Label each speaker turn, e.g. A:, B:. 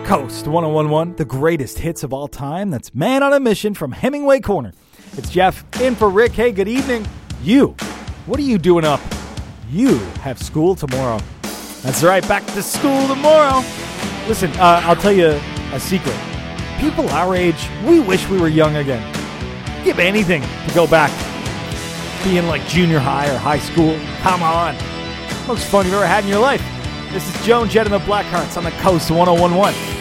A: Coast 1011, the greatest hits of all time. That's Man on a Mission from Hemingway Corner. It's Jeff in for Rick. Hey, good evening. What are you doing up? You have school tomorrow. That's right, back to school tomorrow. Listen, I'll tell you a secret. People our age, we wish we were young again. Give anything to go back. Being like junior high or high school. Come on. Most fun you've ever had in your life. This is Joan Jett and the Blackhearts on the Coast 1011.